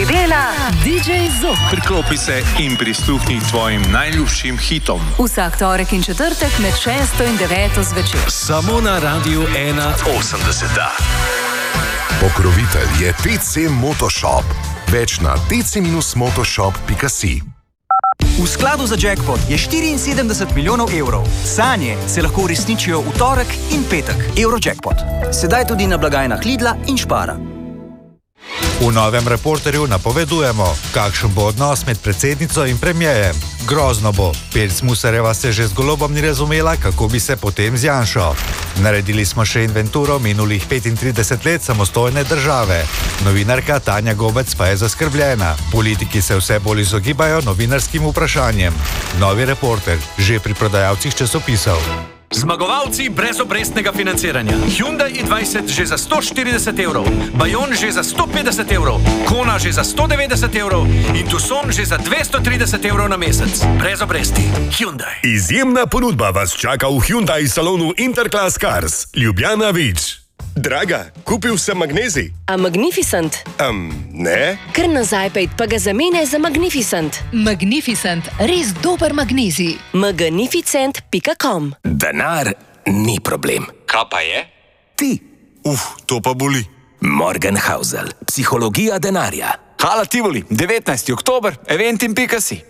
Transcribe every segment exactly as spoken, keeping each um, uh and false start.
ti dela D J Zouk. Priklopi se in prisluhni tvojim najljubšim hitom. Vsak torek in četrtek med šesto in deveto zvečer. Samo na Radiu ena osemdeset. Pokrovitelj je T C Motoshop. Več na t c dash motoshop pika si. V skladu za jackpot je štiriinsedemdeset milijonov evrov. Sanje se lahko uresničijo v torek in petek. Eurojackpot. Sedaj tudi na blagajnah Lidla in Spara. V novem Reporterju napovedujemo, kakšen bo odnos med predsednico in premierjem. Grozno bo. Pirc Musarjeva se že z Golobom ni razumela, kako bi se potem z Janšo. Naredili smo še inventuro minulih petintrideset let samostojne države. Novinarka Tanja Gobec pa je zaskrbljena. Politiki se vse bolj izogibajo novinarskim vprašanjem. Novi Reporter, že pri prodajalcih časopisov. Zmagovalci brez obrestnega financiranja. Hyundai i dvajset že za sto štirideset evrov, Bayon že za sto petdeset evrov, Kona že za sto devetdeset evrov in Tucson že za dvesto trideset evrov na mesec. Brez obresti. Hyundai. Izjemna ponudba vas čaka v Hyundai salonu Interclass Cars. Ljubljana Vič. Draga, kupil sem magnezij. A Magnificent? Um, ne. Kar nazaj pejt pa ga zamenjaj za Magnificent. Magnificent, res dober magnezij. magnificent pika com. Denar ni problem. Kaj pa je? Ti. Uf, to pa boli. Morgenhausel, psihologija denarja. Hala Tivoli, devetnajsti oktober, eventim pika si.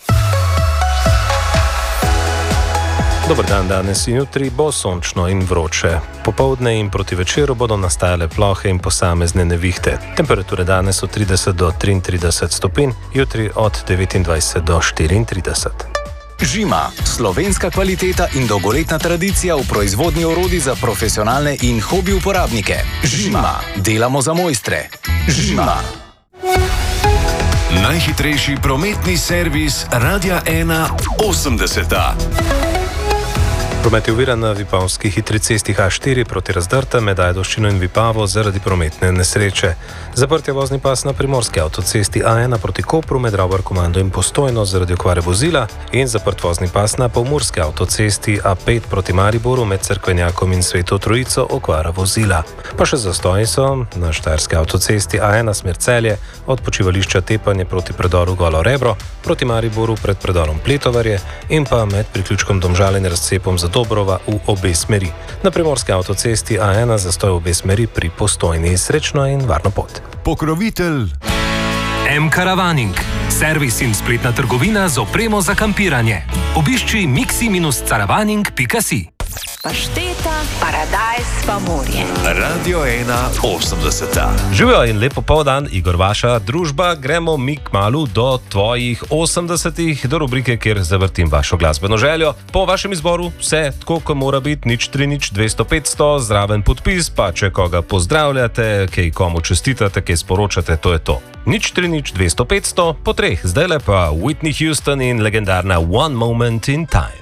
Dober dan, danes in jutri bo sončno in vroče. Popoldne in proti večeru bodo nastajale plohe in posamezne nevihte. Temperature danes od trideset do triintrideset stopinj, jutri od devetindvajset do štiriintrideset. Žima, slovenska kvaliteta in dolgoletna tradicija v proizvodnji orodij za profesionalne in hobi uporabnike. Žima, delamo za mojstre. Žima. Najhitrejši prometni servis Radia ena osemdeset. Promet je oviran na vipavski hitri cesti H štiri proti Razdrta med Ajdovščino in Vipavo zaradi prometne nesreče. Zaprt je vozni pas na primorski avtocesti A ena proti Kopru med Ravbar Komando in Postojno zaradi okvare vozila in zaprt vozni pas na pomurski avtocesti A pet proti Mariboru med Cerkvenjakom in Sveto Trojico okvara vozila. Pa še zastoji so na štajerski avtocesti A ena smer Celje od počivališča Tepanje proti predoru Golo Rebro proti Mariboru pred predorom Pletovarje in pa med priključkom Domžale in razcepom za Dobrova v obe smeri. Na primorski avtocesti A ena zastoj v obe smeri pri Postojni. Srečno in varno pot. Pokrovitelj M-Caravaning. Servis in spletna trgovina z opremo za kampiranje. Obišči mixi caravaning pika si. Pašteta, paradajz pa morje. Radio ena osemdeset. Živijo in lepo poldan, Igor vaša družba. Gremo mi kmalu do tvojih osemdesetih, do rubrike, kjer zavrtim vašo glasbeno željo. Po vašem izboru vse tako, ko mora biti, nič tri nič dvesto petsto, zraven podpis, pa če koga pozdravljate, kaj komu čestitate, kaj sporočate, to je to. nič tri nič dvesto petsto, po treh, zdajle pa Whitney Houston in legendarna One Moment in Time.